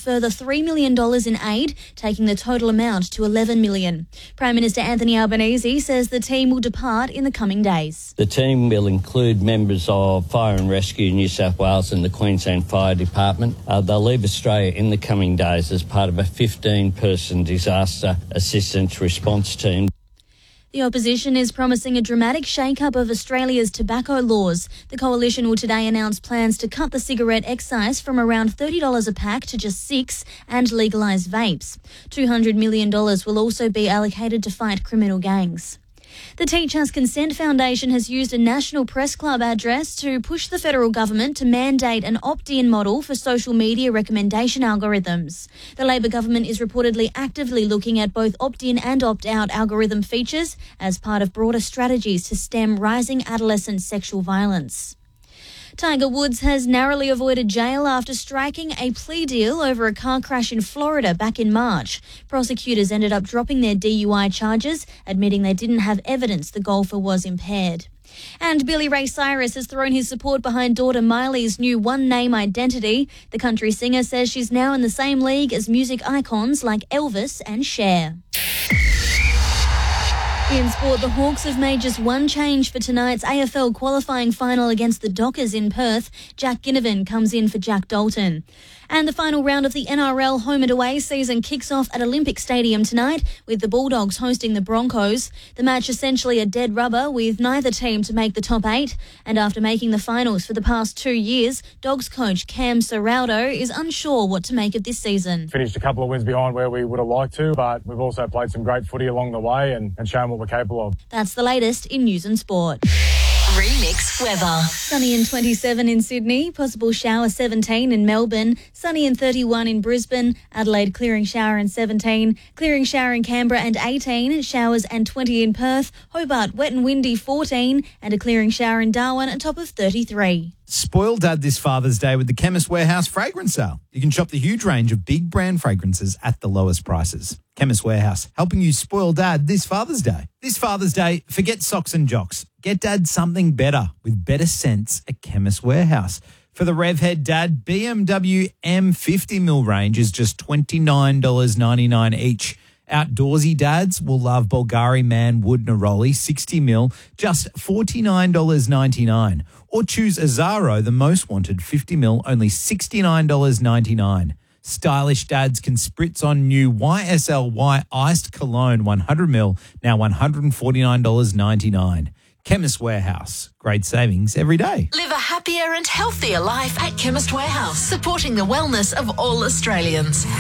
further $3 million in aid, taking the total amount to $11 million. Prime Minister Anthony Albanese says the team will depart in the coming days. The team will include members of Fire and Rescue New South Wales and the Queensland Fire Department. They'll leave Australia in the coming days as part of a 15-person disaster assistance response team. The opposition is promising a dramatic shake-up of Australia's tobacco laws. The coalition will today announce plans to cut the cigarette excise from around $30 a pack to just $6 and legalise vapes. $200 million will also be allocated to fight criminal gangs. The Teachers Consent Foundation has used a National Press Club address to push the federal government to mandate an opt-in model for social media recommendation algorithms. The Labor government is reportedly actively looking at both opt-in and opt-out algorithm features as part of broader strategies to stem rising adolescent sexual violence. Tiger Woods has narrowly avoided jail after striking a plea deal over a car crash in Florida back in March. Prosecutors ended up dropping their DUI charges, admitting they didn't have evidence the golfer was impaired. And Billy Ray Cyrus has thrown his support behind daughter Miley's new one-name identity. The country singer says she's now in the same league as music icons like Elvis and Cher. In sport, the Hawks have made just one change for tonight's AFL qualifying final against the Dockers in Perth. Jack Ginnivan comes in for Jack Dalton. And the final round of the NRL home and away season kicks off at Olympic Stadium tonight, with the Bulldogs hosting the Broncos. The match essentially a dead rubber, with neither team to make the top 8. And after making the finals for the past 2 years, Dogs coach Cam Serraldo is unsure what to make of this season. Finished a couple of wins behind where we would have liked to, but we've also played some great footy along the way and shown what we're capable of. That's the latest in news and sport. Remix weather. Sunny and 27 in Sydney, possible shower 17 in Melbourne, sunny and 31 in Brisbane, Adelaide clearing shower and 17, clearing shower in Canberra and 18, showers and 20 in Perth, Hobart wet and windy 14, and a clearing shower in Darwin, a top of 33. Spoil Dad this Father's Day with the Chemist Warehouse fragrance sale. You can shop the huge range of big brand fragrances at the lowest prices. Chemist Warehouse, helping you spoil Dad this Father's Day. This Father's Day, forget socks and jocks. Get Dad something better with better scents at Chemist Warehouse. For the Revhead Dad, BMW M50ml range is just $29.99 each. Outdoorsy dads will love Bulgari Man Wood Neroli 60ml, just $49.99. Or choose Azaro, the most wanted 50ml, only $69.99. Stylish dads can spritz on new YSL Iced Cologne 100ml, now $149.99. Chemist Warehouse. Great savings every day. Live a happier and healthier life at Chemist Warehouse, supporting the wellness of all Australians.